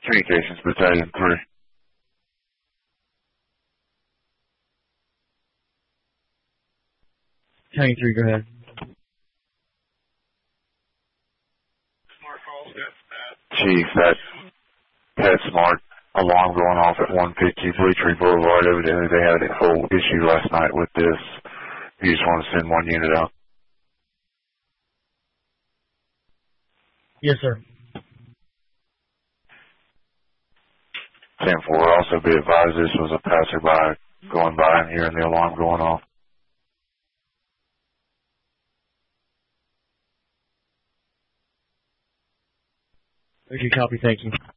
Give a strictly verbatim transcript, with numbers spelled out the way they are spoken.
Communications Battalion three. Battalion three, go ahead. Chief, that PetSmart alarm going off at one fifty Bleachery Boulevard. Evidently they had a whole issue last night with this. You just want to send one unit out? Yes, sir. ten four, also be advised this was a passerby going by and hearing the alarm going off. Okay, copy, thank you.